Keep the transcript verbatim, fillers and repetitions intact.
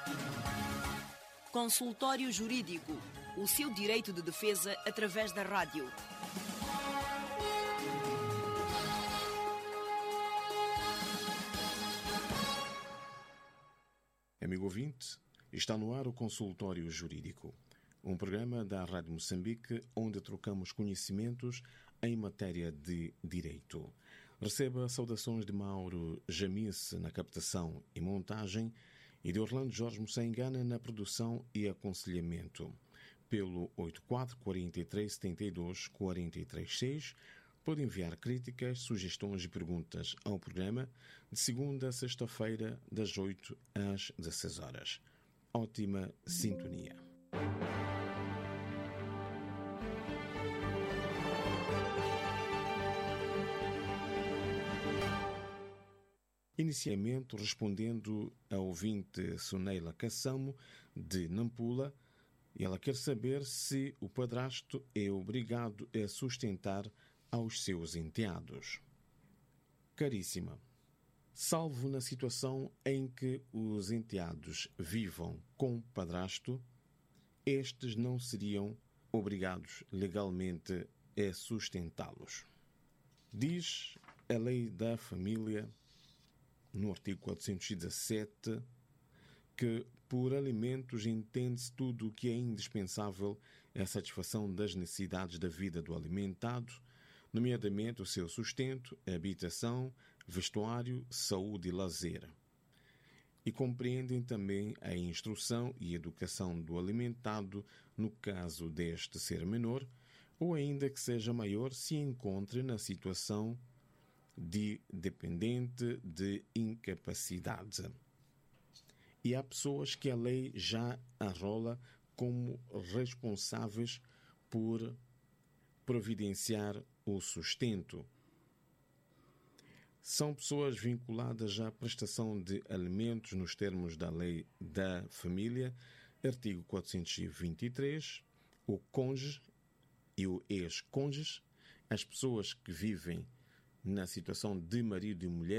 Consultório Jurídico. O seu direito de defesa através da rádio. Amigo ouvinte, está no ar o Consultório Jurídico, um programa da Rádio Moçambique onde trocamos conhecimentos em matéria de direito. Receba saudações de Mauro Jamice na captação e montagem e de Orlando Jorge Moçangana na produção e aconselhamento. Pelo oito quatro quatro três sete dois quatro três seis, pode enviar críticas, sugestões e perguntas ao programa de segunda a sexta-feira, das oito às dezesseis horas. Ótima sintonia. Inicialmente, respondendo a ouvinte Soneila Cassamo, de Nampula, ela quer saber se o padrasto é obrigado a sustentar aos seus enteados. Caríssima, salvo na situação em que os enteados vivam com o padrasto, estes não seriam obrigados legalmente a sustentá-los. Diz a Lei da Família, no artigo quatrocentos e dezassete, que por alimentos entende-se tudo o que é indispensável à satisfação das necessidades da vida do alimentado, nomeadamente o seu sustento, habitação, vestuário, saúde e lazer. E compreendem também a instrução e educação do alimentado no caso deste ser menor, ou ainda que seja maior se encontre na situação de dependente de incapacidade. E há pessoas que a lei já arrola como responsáveis por providenciar o sustento. São pessoas vinculadas à prestação de alimentos nos termos da Lei da Família, artigo quatrocentos e vinte e três, o cônjuge e o ex-cônjuge, as pessoas que vivem na situação de marido e mulher,